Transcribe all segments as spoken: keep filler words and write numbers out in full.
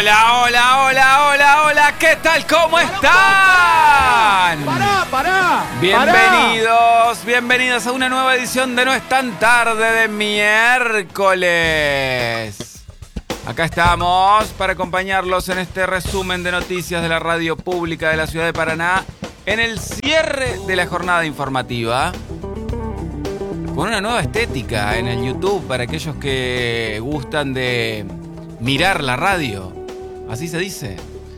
Hola, hola, hola, hola, hola, ¿qué tal? ¿Cómo están? ¡Pará, pará! Bienvenidos, pará. bienvenidos a una nueva edición de No es tan tarde de miércoles. Acá estamos para acompañarlos en este resumen de noticias de la radio pública de la ciudad de Paraná en el cierre de la jornada informativa. Con una nueva estética en el YouTube para aquellos que gustan de mirar la radio. Así se dice.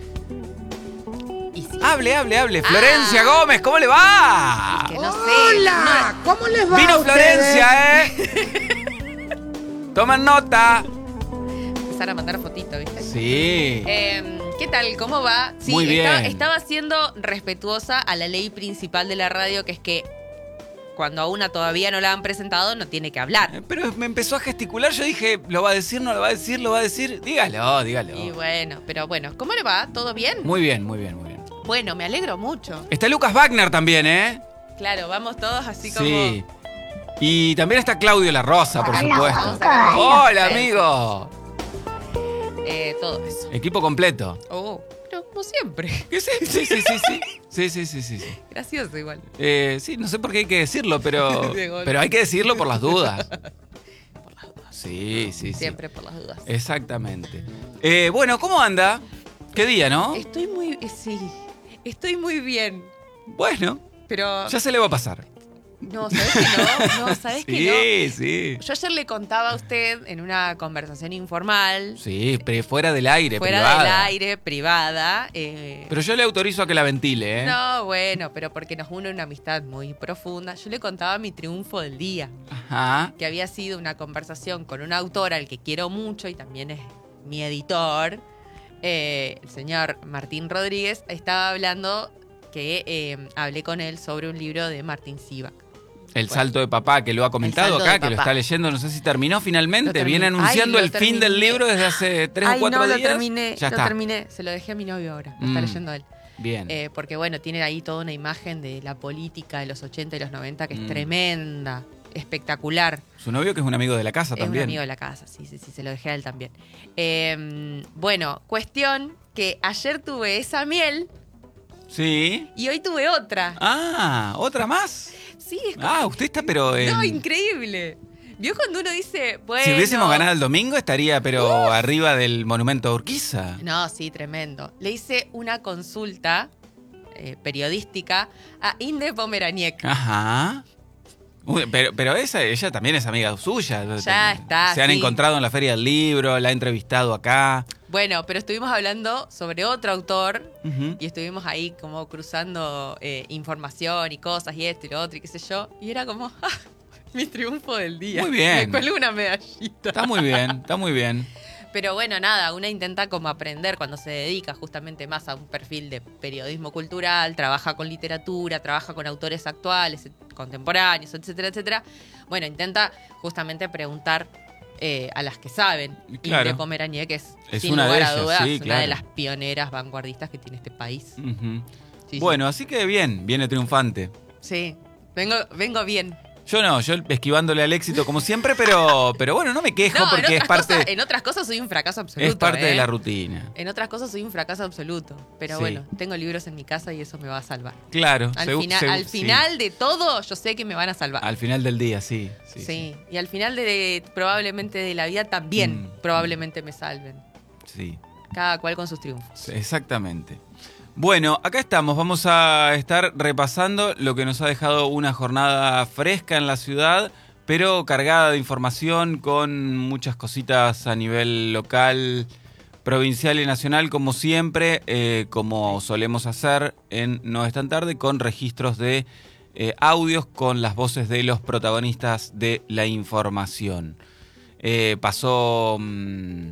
Sí. Hable, hable, hable. Ah. Florencia Gómez, ¿cómo le va? Que no sé. ¡Hola! No. ¿Cómo les va? Vino a Florencia, ¿eh? Tomen nota. Empezar a mandar fotitos, ¿viste? Sí. Eh, ¿Qué tal? ¿Cómo va? Sí, Muy bien. Estaba, estaba siendo respetuosa a la ley principal de la radio, que es que cuando a una todavía no la han presentado, no tiene que hablar. Pero me empezó a gesticular, yo dije, ¿lo va a decir, no lo va a decir, lo va a decir? Dígalo, dígalo. Y bueno, pero bueno, ¿cómo le va? ¿Todo bien? Muy bien, muy bien, muy bien. Bueno, me alegro mucho. Está Lucas Wagner también, ¿eh? Claro, vamos todos así como... Sí. Y también está Claudio La Rosa, por Hola, supuesto. hola. Hola, amigo. Eh, todo eso. Equipo completo. Oh, pero como siempre. ¿Qué sí? Sí, sí, sí, sí. Sí, sí, sí, sí, sí. Gracioso igual. Eh, sí, no sé por qué hay que decirlo, pero, pero hay que decirlo por las dudas. Por las dudas. Sí, sí, sí. Siempre por las dudas. Exactamente. Eh, bueno, ¿cómo anda? ¿Qué día, no? Estoy muy... eh, Sí, estoy muy bien. Bueno, Pero... ya se le va a pasar. No, ¿sabés que no? No, ¿sabés Sí, que no? sí. Yo ayer le contaba a usted en una conversación informal, Sí, pero fuera del aire, fuera privada. del aire, privada. eh, Pero yo le autorizo a que la ventile, ¿eh? No, bueno, pero porque nos une una amistad muy profunda. Yo le contaba mi triunfo del día, Ajá. que había sido una conversación con un autor al que quiero mucho y también es mi editor, eh, el señor Martín Rodríguez. Estaba hablando que eh, hablé con él sobre un libro de Martín Sivak. El salto de papá, que lo ha comentado acá, que lo está leyendo, no sé si terminó finalmente. Viene anunciando Ay, el terminé. fin del libro desde hace tres Ay, o cuatro no, días. lo terminé, ya lo está. terminé. Se lo dejé a mi novio ahora, lo Mm. está leyendo él. Bien. Eh, porque bueno, tiene ahí toda una imagen de la política de los ochenta y los noventa que es Mm. tremenda, espectacular. Su novio, que es un amigo de la casa Es también. un amigo de la casa, sí, sí, sí, se lo dejé a él también. Eh, bueno, cuestión que ayer tuve esa miel Sí. y hoy tuve otra. Ah, ¿otra más? Sí, es como... Ah, usted está pero en... No, increíble. ¿Vio cuando uno dice, bueno... Si hubiésemos ganado el domingo estaría pero Uf. arriba del monumento a Urquiza. No, sí, tremendo. Le hice una consulta eh, periodística a Inde Pomeraniec. Ajá. Uy, pero, pero esa, ella también es amiga suya. Ya está, Se han sí. encontrado en la Feria del Libro, la ha entrevistado acá. Bueno, pero estuvimos hablando sobre otro autor Uh-huh. y estuvimos ahí como cruzando eh, información y cosas y esto y lo otro y qué sé yo. Y era como, ¡ah! Mi triunfo del día. Muy bien. Me cuelgo una medallita. Está muy bien, está muy bien. Pero bueno, nada, una intenta como aprender cuando se dedica justamente más a un perfil de periodismo cultural, trabaja con literatura, trabaja con autores actuales, contemporáneos, etcétera, etcétera. Bueno, intenta justamente preguntar eh, a las que saben. Claro. Inde Pomeraniec es, Es sin una lugar de a ellas, dudas, sí, una claro. de las pioneras vanguardistas que tiene este país. Uh-huh. Sí, bueno, así que bien, viene triunfante. Sí, vengo, vengo bien. Yo no, yo esquivándole al éxito como siempre, pero, pero bueno, no me quejo No, porque en es otras parte, cosas, en otras cosas soy un fracaso absoluto. es parte ¿eh? de la rutina. En otras cosas soy un fracaso absoluto. Pero Sí. bueno, tengo libros en mi casa y eso me va a salvar. Claro. Al, segu- fina- segu- al sí. final de todo, yo sé que me van a salvar. Al final del día, sí. Sí. sí. sí. Y al final de, de- probablemente de la vida también Mm. probablemente me salven. Sí. Cada cual con sus triunfos. Exactamente. Bueno, acá estamos, vamos a estar repasando lo que nos ha dejado una jornada fresca en la ciudad, pero cargada de información con muchas cositas a nivel local, provincial y nacional, como siempre, eh, como solemos hacer en No es tan tarde, con registros de eh, audios con las voces de los protagonistas de la información. Eh, pasó... Mmm,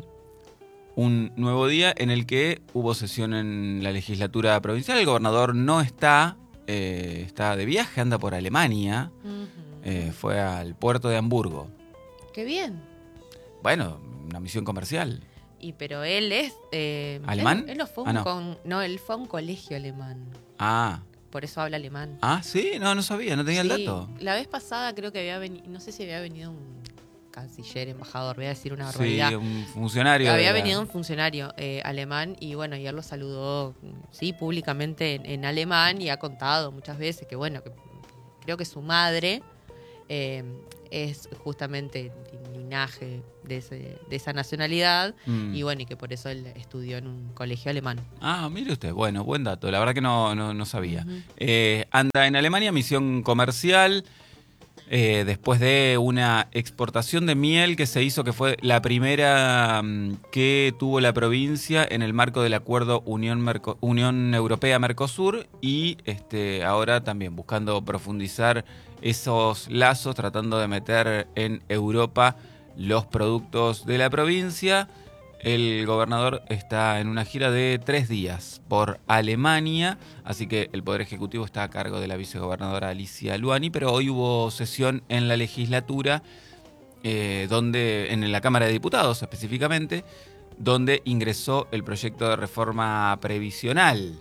un nuevo día en el que hubo sesión en la legislatura provincial. El gobernador no está, eh, está de viaje, anda por Alemania. Ujú. Eh, fue al puerto de Hamburgo. Qué bien. Bueno, una misión comercial. Y pero él es... eh, ¿Alemán? Él, él no, fue un Ah, no. con- no, él fue a un colegio alemán. Ah, Por eso habla alemán. ah, sí, no, no sabía, no tenía el Sí, dato. La vez pasada creo que había venido... No sé si había venido un canciller, embajador, voy a decir una barbaridad. Sí, un funcionario. Había de la... venido un funcionario eh, alemán y bueno, ayer lo saludó, sí, públicamente en, en alemán y ha contado muchas veces que bueno, que creo que su madre eh, es justamente linaje de, ese, de esa nacionalidad mm. y bueno, y que por eso él estudió en un colegio alemán. Ah, mire usted, bueno, buen dato, la verdad que no, no, no sabía. Uh-huh. eh, anda en Alemania, misión comercial. Eh, después de una exportación de miel que se hizo, que fue la primera um, que tuvo la provincia en el marco del acuerdo Unión, Merco- Unión Europea-Mercosur y este, ahora también buscando profundizar esos lazos, tratando de meter en Europa los productos de la provincia. El gobernador está en una gira de tres días por Alemania, así que el Poder Ejecutivo está a cargo de la vicegobernadora Alicia Luani, pero hoy hubo sesión en la legislatura, eh, donde, en la Cámara de Diputados específicamente, donde ingresó el proyecto de reforma previsional,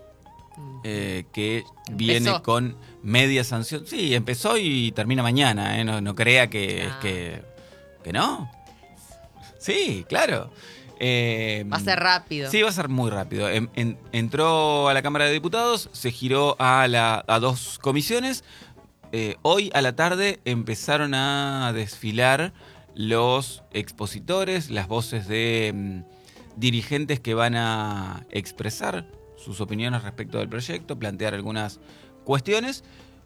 eh, que ¿Empezó? Viene con media sanción. Sí, empezó y termina mañana, ¿eh? no, no crea que, ah. es que, que no. Sí, claro. Eh, va a ser rápido. Sí, va a ser muy rápido. En, en, entró a la Cámara de Diputados, se giró a, la, a dos comisiones. Eh, hoy a la tarde empezaron a desfilar los expositores, las voces de um, dirigentes que van a expresar sus opiniones respecto del proyecto, plantear algunas cuestiones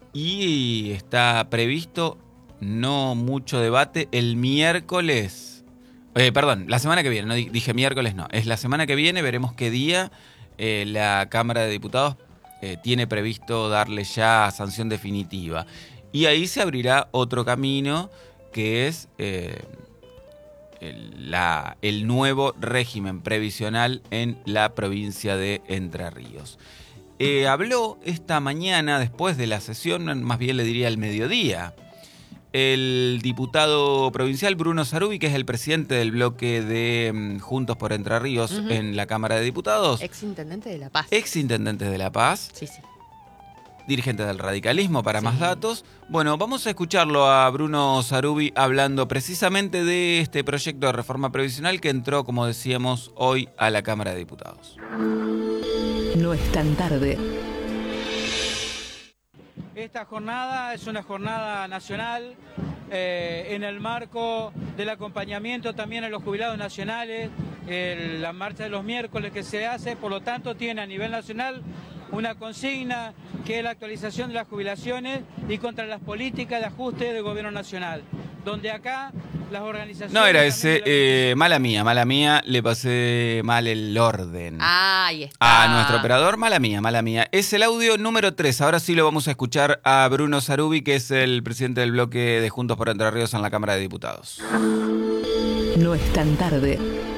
y está previsto no mucho debate el miércoles. Eh, perdón, la semana que viene, no dije miércoles, no, es la semana que viene, veremos qué día eh, la Cámara de Diputados eh, tiene previsto darle ya sanción definitiva. Y ahí se abrirá otro camino que es eh, el, la, el nuevo régimen previsional en la provincia de Entre Ríos. Eh, habló esta mañana, después de la sesión, más bien le diría al mediodía, el diputado provincial Bruno Sarubi, que es el presidente del bloque de um, Juntos por Entre Ríos uh-huh. en la Cámara de Diputados. Exintendente de La Paz. Exintendente de La Paz. Sí, sí. Dirigente del radicalismo, para sí. más datos. Bueno, vamos a escucharlo a Bruno Sarubi hablando precisamente de este proyecto de reforma previsional que entró, como decíamos, hoy a la Cámara de Diputados. No es tan tarde. Esta jornada es una jornada nacional eh, en el marco del acompañamiento también a los jubilados nacionales, el, la marcha de los miércoles que se hace, por lo tanto tiene a nivel nacional una consigna que es la actualización de las jubilaciones y contra las políticas de ajuste del gobierno nacional, donde acá las organizaciones... No era ese, eh, mala mía, mala mía, le pasé mal el orden. Ah, ahí está. A nuestro operador, mala mía, mala mía. Es el audio número tres, ahora sí lo vamos a escuchar a Bruno Sarubi, que es el presidente del bloque de Juntos por Entre Ríos en la Cámara de Diputados. No es tan tarde.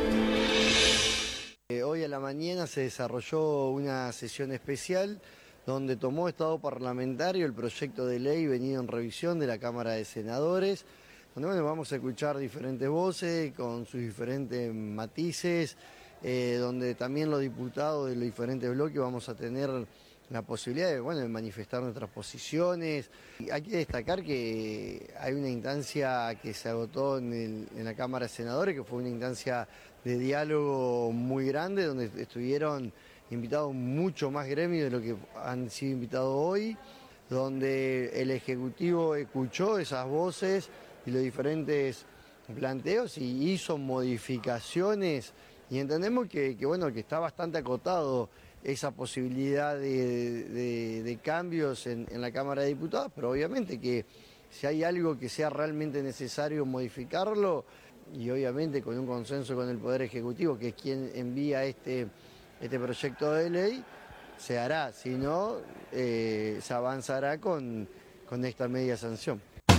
Hoy a la mañana se desarrolló una sesión especial donde tomó estado parlamentario el proyecto de ley venido en revisión de la Cámara de Senadores, donde bueno, vamos a escuchar diferentes voces con sus diferentes matices, eh, donde también los diputados de los diferentes bloques vamos a tener la posibilidad de, bueno, de manifestar nuestras posiciones. Y hay que destacar que hay una instancia que se agotó en, el, en la Cámara de Senadores, que fue una instancia de diálogo muy grande, donde estuvieron invitados mucho más gremios de lo que han sido invitados hoy, donde el Ejecutivo escuchó esas voces y los diferentes planteos y hizo modificaciones, y entendemos que, que, bueno, que está bastante acotado esa posibilidad de, de, de cambios en, en la Cámara de Diputados, pero obviamente que si hay algo que sea realmente necesario modificarlo, y obviamente con un consenso con el Poder Ejecutivo, que es quien envía este, este proyecto de ley, se hará, si no, eh, se avanzará con, con esta media sanción.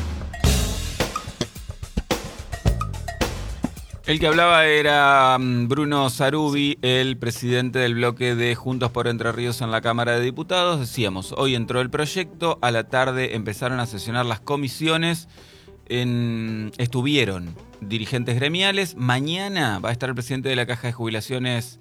El que hablaba era Bruno Sarubi, el presidente del bloque de Juntos por Entre Ríos en la Cámara de Diputados. Decíamos, hoy entró el proyecto, a la tarde empezaron a sesionar las comisiones, en, estuvieron dirigentes gremiales. Mañana va a estar el presidente de la Caja de Jubilaciones,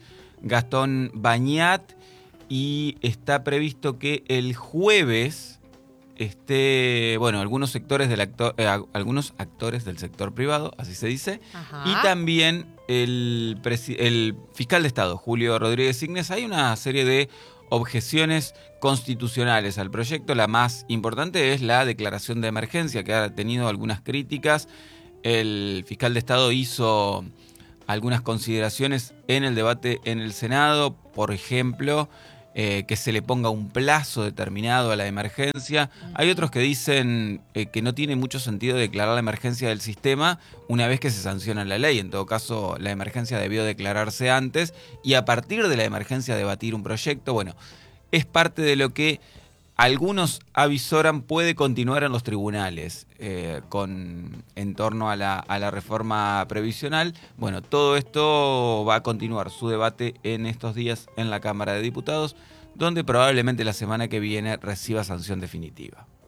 Gastón Bañat, y está previsto que el jueves esté, bueno, algunos sectores del actor, eh, algunos actores del sector privado, así se dice, Ajá. y también el, presi- el fiscal de Estado, Julio Rodríguez Ignes. Hay una serie de objeciones constitucionales al proyecto. La más importante es la declaración de emergencia, que ha tenido algunas críticas. El fiscal de Estado hizo algunas consideraciones en el debate en el Senado, por ejemplo, eh, que se le ponga un plazo determinado a la emergencia. Hay otros que dicen eh, que no tiene mucho sentido declarar la emergencia del sistema una vez que se sanciona la ley. En todo caso, la emergencia debió declararse antes y a partir de la emergencia debatir un proyecto. Bueno, es parte de lo que algunos avisoran puede continuar en los tribunales eh, con, en torno a la, a la reforma previsional. Bueno, todo esto va a continuar su debate en estos días en la Cámara de Diputados, donde probablemente la semana que viene reciba sanción definitiva.